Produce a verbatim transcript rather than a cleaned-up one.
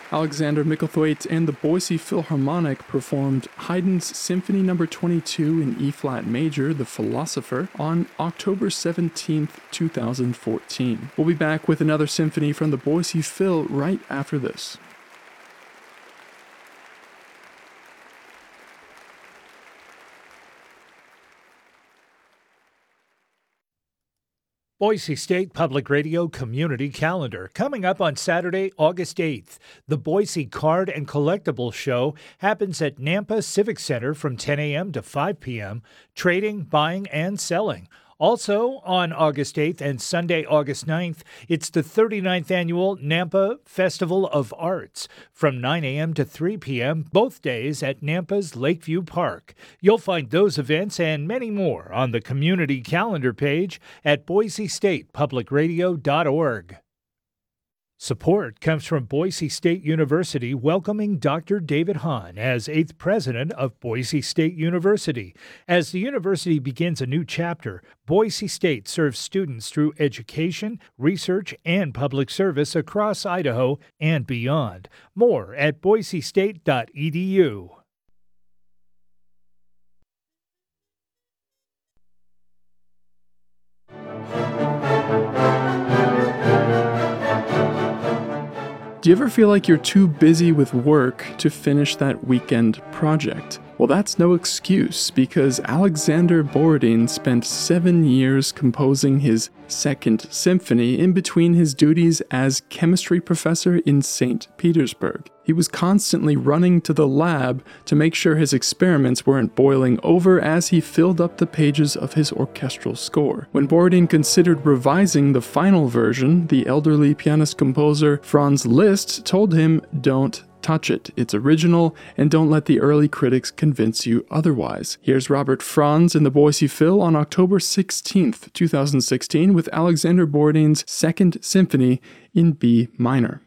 Alexander Micklethwaite and the Boise Philharmonic performed Haydn's Symphony Number twenty-two in E-flat major, The Philosopher, on October seventeenth, two thousand fourteen. We'll be back with another symphony from the Boise Phil right after this. Boise State Public Radio Community Calendar. Coming up on Saturday, August eighth, the Boise Card and Collectible Show happens at Nampa Civic Center from ten a.m. to five p.m. Trading, buying, and selling. Also on August eighth and Sunday, August ninth, it's the thirty-ninth Annual Nampa Festival of Arts from nine a.m. to three p.m., both days at Nampa's Lakeview Park. You'll find those events and many more on the community calendar page at boise state public radio dot org. Support comes from Boise State University welcoming Doctor David Hahn as eighth president of Boise State University. As the university begins a new chapter, Boise State serves students through education, research, and public service across Idaho and beyond. More at boise state dot e d u. Do you ever feel like you're too busy with work to finish that weekend project? Well, that's no excuse, because Alexander Borodin spent seven years composing his Second Symphony in between his duties as chemistry professor in Saint Petersburg. He was constantly running to the lab to make sure his experiments weren't boiling over as he filled up the pages of his orchestral score. When Borodin considered revising the final version, the elderly pianist-composer Franz Liszt told him, "Don't touch it. It's original, and don't let the early critics convince you otherwise." Here's Robert Franz in the Boise Phil on October sixteenth, two thousand sixteen with Alexander Borodin's Second Symphony in B minor.